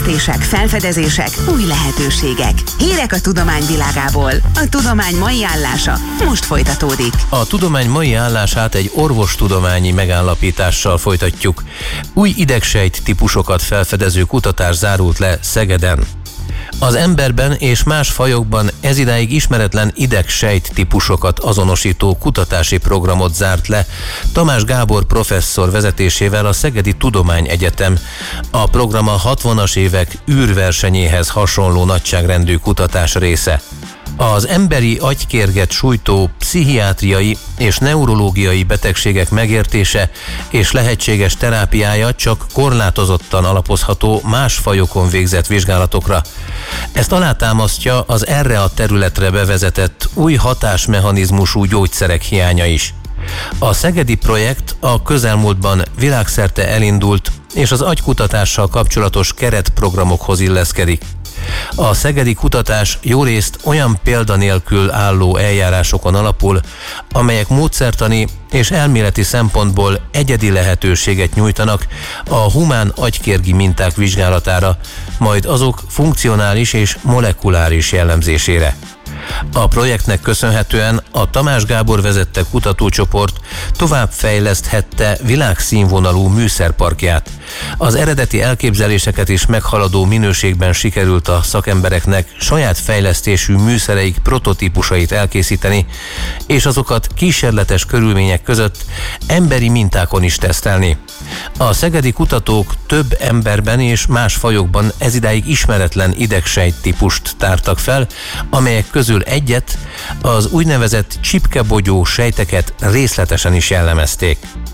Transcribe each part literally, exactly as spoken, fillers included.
Felfedezések, felfedezések, új lehetőségek. Hírek a tudomány világából. A tudomány mai állása most folytatódik. A tudomány mai állását egy orvostudományi megállapítással folytatjuk. Új idegsejt típusokat felfedező kutatás zárult le Szegeden. Az emberben és más fajokban ezidáig ismeretlen idegsejt típusokat azonosító kutatási programot zárt le Tamás Gábor professzor vezetésével a Szegedi Tudományegyetem. A program a hatvanas évek űrversenyéhez hasonló nagyságrendű kutatás része. Az emberi agykérget sújtó pszichiátriai és neurológiai betegségek megértése és lehetséges terápiája csak korlátozottan alapozható más fajokon végzett vizsgálatokra. Ezt alátámasztja az erre a területre bevezetett új hatásmechanizmusú gyógyszerek hiánya is. A szegedi projekt a közelmúltban világszerte elindult, és az agykutatással kapcsolatos keretprogramokhoz illeszkedik. A szegedi kutatás jórészt olyan példa nélkül álló eljárásokon alapul, amelyek módszertani és elméleti szempontból egyedi lehetőséget nyújtanak a humán agykérgi minták vizsgálatára, majd azok funkcionális és molekuláris jellemzésére. A projektnek köszönhetően a Tamás Gábor vezette kutatócsoport továbbfejleszthette világszínvonalú műszerparkját. Az eredeti elképzeléseket is meghaladó minőségben sikerült a szakembereknek saját fejlesztésű műszereik prototípusait elkészíteni, és azokat kísérletes körülmények között emberi mintákon is tesztelni. A szegedi kutatók több emberben és más fajokban ezidáig ismeretlen idegsejt típust tártak fel, amelyek közül egyet, az úgynevezett csipkebogyó sejteket részletesen is jellemezték.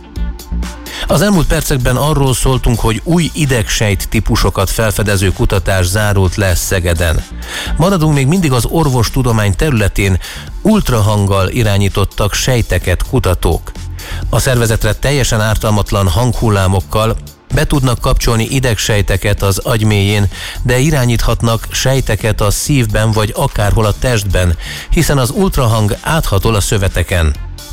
Az elmúlt percekben arról szóltunk, hogy új idegsejt típusokat felfedező kutatás zárult le Szegeden. Maradunk még mindig az orvostudomány területén, ultrahanggal irányítottak sejteket kutatók. A szervezetre teljesen ártalmatlan hanghullámokkal be tudnak kapcsolni idegsejteket az agy mélyén, de irányíthatnak sejteket a szívben vagy akárhol a testben, hiszen az ultrahang áthatol a szöveteken.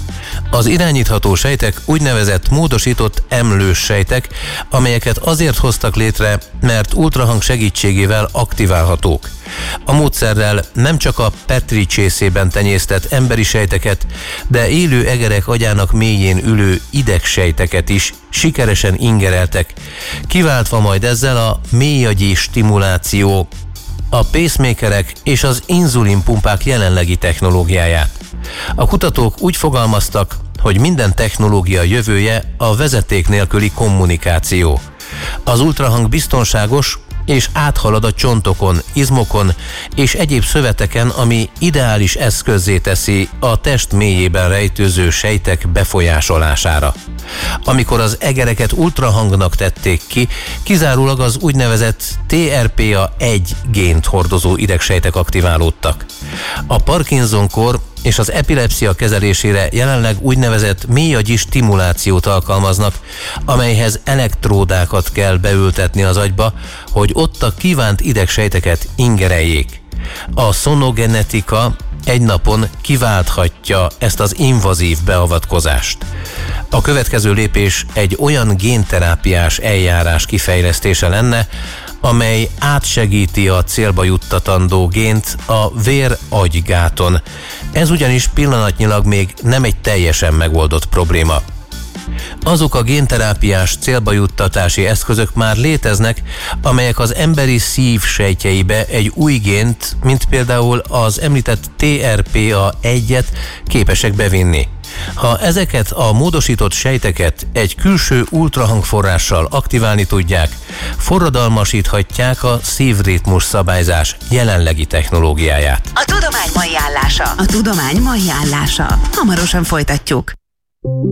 Az irányítható sejtek úgynevezett módosított emlős sejtek, amelyeket azért hoztak létre, mert ultrahang segítségével aktiválhatók. A módszerrel nem csak a Petri csészében tenyésztett emberi sejteket, de élő egerek agyának mélyén ülő idegsejteket is sikeresen ingereltek, kiváltva majd ezzel a mélyagyi stimuláció, a pacemakerek és az inzulinpumpák jelenlegi technológiáját. A kutatók úgy fogalmaztak, hogy minden technológia jövője a vezeték nélküli kommunikáció. Az ultrahang biztonságos és áthalad a csontokon, izmokon és egyéb szöveteken, ami ideális eszközzé teszi a test mélyében rejtőző sejtek befolyásolására. Amikor az egereket ultrahangnak tették ki, kizárólag az úgynevezett té er pé á egy gént hordozó idegsejtek aktiválódtak. A Parkinson-kór és az epilepszia kezelésére jelenleg úgynevezett mélyagyi stimulációt alkalmaznak, amelyhez elektródákat kell beültetni az agyba, hogy ott a kívánt idegsejteket ingereljék. A szonogenetika egy napon kiválthatja ezt az invazív beavatkozást. A következő lépés egy olyan génterápiás eljárás kifejlesztése lenne, amely átsegíti a célba juttatandó gént a vér-agygáton. Ez ugyanis pillanatnyilag még nem egy teljesen megoldott probléma. Azok a génterápiás célba juttatási eszközök már léteznek, amelyek az emberi szív sejtjeibe egy új gént, mint például az említett té er pé á egyet képesek bevinni. Ha ezeket a módosított sejteket egy külső ultrahangforrással aktiválni tudják, forradalmasíthatják a szívritmus szabályzás jelenlegi technológiáját. A tudomány mai állása. A tudomány mai állása. Hamarosan folytatjuk.